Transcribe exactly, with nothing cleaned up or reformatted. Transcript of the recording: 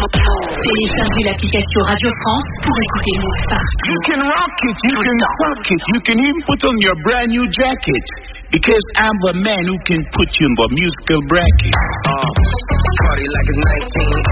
Téléchargez l'application Radio France pour écouter Move partout. You can rock it, you can rock it, you can even put on your brand new jacket. Because I'm the man who can put you in the musical bracket. Uh, party like it's nineteen